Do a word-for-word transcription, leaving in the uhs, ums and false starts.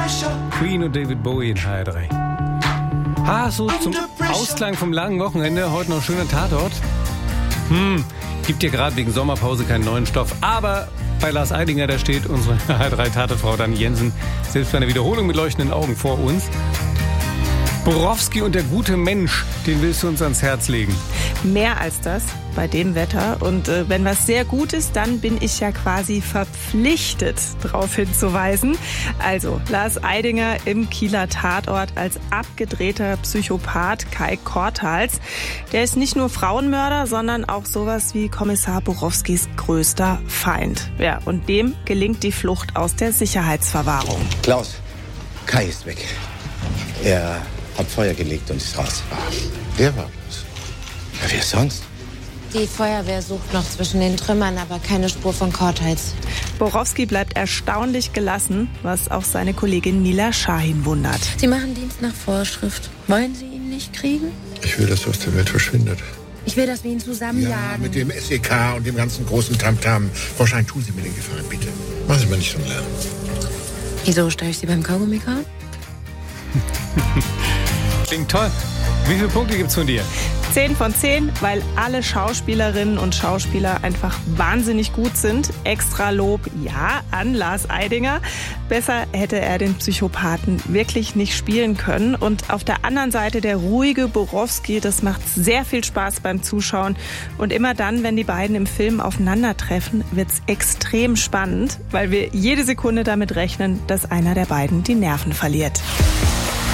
Queen und David Bowie in H R drei. Ah, so zum Ausklang vom langen Wochenende. Heute noch schöner Tatort. Hm, gibt ja gerade wegen Sommerpause keinen neuen Stoff. Aber bei Lars Eidinger, da steht unsere H R drei Tatortfrau Dani Jensen selbst bei einer Wiederholung mit leuchtenden Augen vor uns. Borowski und der gute Mensch, den willst du uns ans Herz legen. Mehr als das bei dem Wetter. Und äh, wenn was sehr gut ist, dann bin ich ja quasi verpflichtet, darauf hinzuweisen. Also Lars Eidinger im Kieler Tatort als abgedrehter Psychopath Kai Korthals. Der ist nicht nur Frauenmörder, sondern auch sowas wie Kommissar Borowskis größter Feind. Ja, und dem gelingt die Flucht aus der Sicherheitsverwahrung. Klaus, Kai ist weg. Er hat Feuer gelegt und ist raus. Wer war das? Ja, wer sonst? Die Feuerwehr sucht noch zwischen den Trümmern, aber keine Spur von Korthals. Borowski bleibt erstaunlich gelassen, was auch seine Kollegin Mila Shahin wundert. Sie machen Dienst nach Vorschrift. Wollen Sie ihn nicht kriegen? Ich will, dass er aus der Welt verschwindet. Ich will, dass wir ihn zusammenjagen. Ja, mit dem S E K und dem ganzen großen Tamtam. Frau Schein, tun Sie mir den Gefallen, bitte. Machen Sie mir nicht so einen Lärm. Wieso stelle ich Sie beim Kaugummi kauen? Klingt toll. Wie viele Punkte gibt's von dir? Zehn von zehn, weil alle Schauspielerinnen und Schauspieler einfach wahnsinnig gut sind. Extra Lob, ja, an Lars Eidinger. Besser hätte er den Psychopathen wirklich nicht spielen können. Und auf der anderen Seite der ruhige Borowski, das macht sehr viel Spaß beim Zuschauen. Und immer dann, wenn die beiden im Film aufeinandertreffen, wird's extrem spannend, weil wir jede Sekunde damit rechnen, dass einer der beiden die Nerven verliert.